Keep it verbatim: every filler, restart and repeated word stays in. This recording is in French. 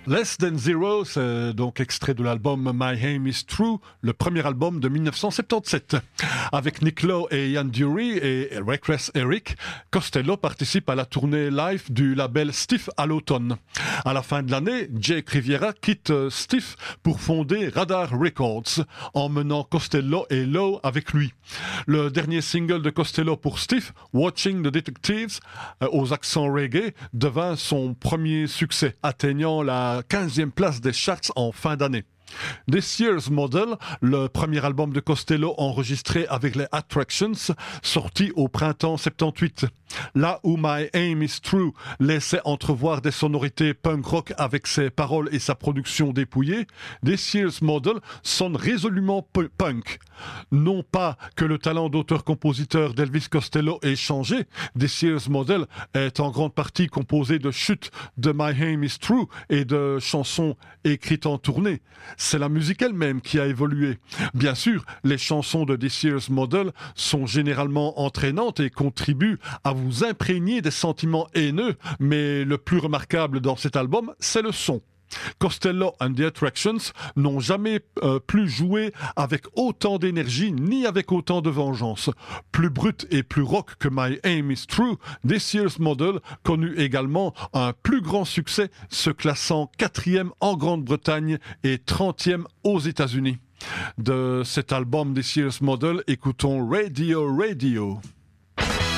Less Than Zero, c'est donc extrait de l'album My Aim Is True, le premier album de dix-neuf cent soixante-dix-sept. Avec Nick Lowe et Ian Dury et Reckless Eric, Costello participe à la tournée live du label Stiff à l'automne. À la fin de l'année, Jake Riviera quitte Stiff pour fonder Radar Records, emmenant Costello et Lowe avec lui. Le dernier single de Costello pour Stiff, Watching the Detectives, aux accents reggae, devint son premier succès, atteignant la quinzième place des charts en fin d'année. This Year's Model, le premier album de Costello enregistré avec les Attractions, sorti au printemps soixante-dix-huit. Là où My Aim Is True laissait entrevoir des sonorités punk rock avec ses paroles et sa production dépouillée, This Year's Model sonne résolument p- punk. Non pas que le talent d'auteur-compositeur d'Elvis Costello ait changé, This Year's Model est en grande partie composé de chutes de My Aim Is True et de chansons écrites en tournée. C'est la musique elle-même qui a évolué. Bien sûr, les chansons de This Year's Model sont généralement entraînantes et contribuent à vous imprégner des sentiments haineux, mais le plus remarquable dans cet album, c'est le son. Costello and the Attractions n'ont jamais euh, plus joué avec autant d'énergie ni avec autant de vengeance. Plus brut et plus rock que My Aim Is True, This Year's Model connut également un plus grand succès, se classant quatrième en Grande-Bretagne et trentième aux États-Unis. De cet album This Year's Model, écoutons Radio Radio.